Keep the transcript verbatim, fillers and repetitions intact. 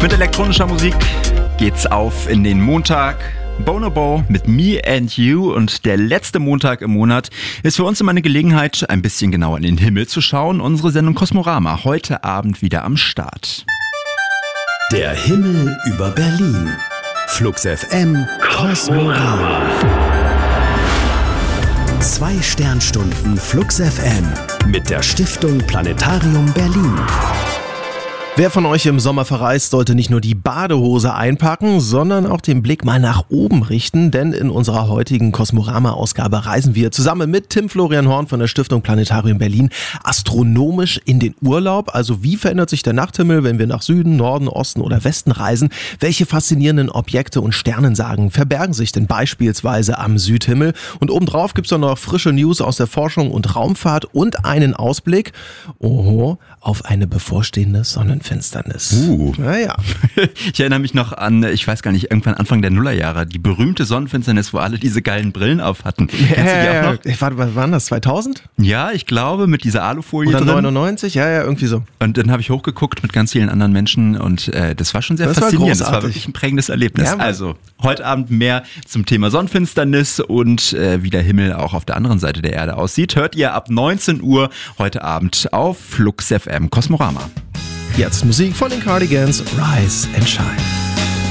Mit elektronischer Musik geht's auf in den Montag. Bonobo mit Me and You, und der letzte Montag im Monat ist für uns immer eine Gelegenheit, ein bisschen genauer in den Himmel zu schauen. Unsere Sendung Kosmorama heute Abend wieder am Start. Der Himmel über Berlin. Flux F M Kosmorama. Zwei Sternstunden Flux F M mit der Stiftung Planetarium Berlin. Wer von euch im Sommer verreist, sollte nicht nur die Badehose einpacken, sondern auch den Blick mal nach oben richten, denn in unserer heutigen Kosmorama-Ausgabe reisen wir zusammen mit Tim Florian Horn von der Stiftung Planetarium Berlin astronomisch in den Urlaub. Also wie verändert sich der Nachthimmel, wenn wir nach Süden, Norden, Osten oder Westen reisen? Welche faszinierenden Objekte und Sternensagen verbergen sich denn beispielsweise am Südhimmel? Und obendrauf gibt's dann noch frische News aus der Forschung und Raumfahrt und einen Ausblick, oho, auf eine bevorstehende Sonnenfinsternis. Uh. Naja. Ich erinnere mich noch an, ich weiß gar nicht, irgendwann Anfang der Nullerjahre, die berühmte Sonnenfinsternis, wo alle diese geilen Brillen auf hatten. Ja, Kennst du die auch noch? Ich, war, waren das zweitausend? Ja, ich glaube, mit dieser Alufolie Oder drin. neunundneunzig? Ja, ja, irgendwie so. Und dann habe ich hochgeguckt mit ganz vielen anderen Menschen und äh, das war schon sehr Das war faszinierend. Das war großartig. wirklich ein prägendes Erlebnis. Ja, Mann. Also, heute Abend mehr zum Thema Sonnenfinsternis und äh, wie der Himmel auch auf der anderen Seite der Erde aussieht, hört ihr ab neunzehn Uhr heute Abend auf Flux F M Kosmorama. Jetzt Musik von den Cardigans, Rise and Shine.